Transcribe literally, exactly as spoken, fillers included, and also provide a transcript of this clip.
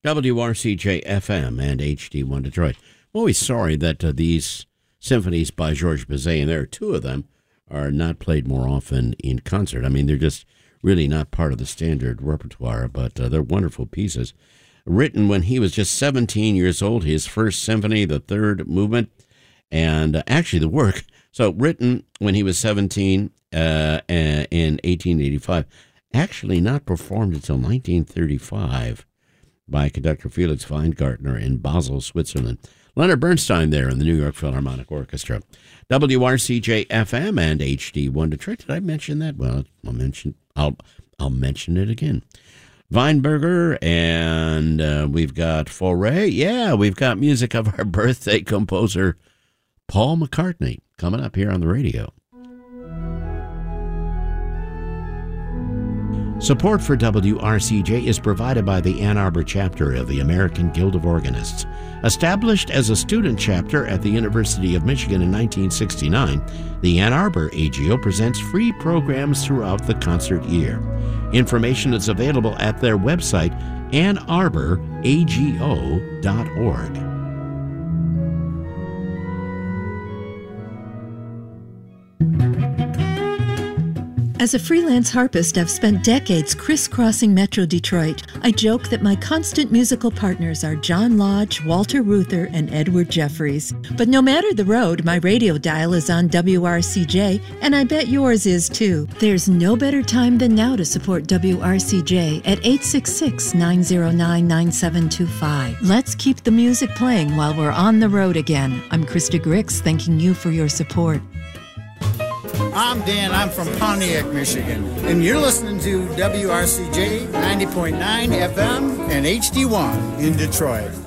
W R C J F M and H D one Detroit. I'm always sorry that uh, these symphonies by Georges Bizet, and there are two of them, are not played more often in concert. I mean, they're just really not part of the standard repertoire, but uh, they're wonderful pieces. Written when he was just seventeen years old, his first symphony, the third movement, and uh, actually the work. So written when he was seventeen uh, in eighteen eighty-five, actually not performed until nineteen thirty-five by conductor Felix Weingartner in Basel, Switzerland. Leonard Bernstein there in the New York Philharmonic Orchestra. W R C J F M and H D one Detroit. Did I mention that? Well, I'll mention I'll I'll mention it again. Weinberger, and uh, we've got Fauré. Yeah, we've got music of our birthday composer, Paul McCartney, coming up here on the radio. Support for W R C J is provided by the Ann Arbor chapter of the American Guild of Organists. Established as a student chapter at the University of Michigan in nineteen sixty-nine, the Ann Arbor A G O presents free programs throughout the concert year. Information is available at their website, ann arbor a g o dot org. As a freelance harpist, I've spent decades crisscrossing Metro Detroit. I joke that my constant musical partners are John Lodge, Walter Reuther, and Edward Jeffries. But no matter the road, my radio dial is on W R C J, and I bet yours is too. There's no better time than now to support W R C J at eight six six, nine zero nine, nine seven two five. Let's keep the music playing while we're on the road again. I'm Krista Grix, thanking you for your support. I'm Dan. I'm from Pontiac, Michigan. And you're listening to W R C J ninety point nine F M and H D one in Detroit.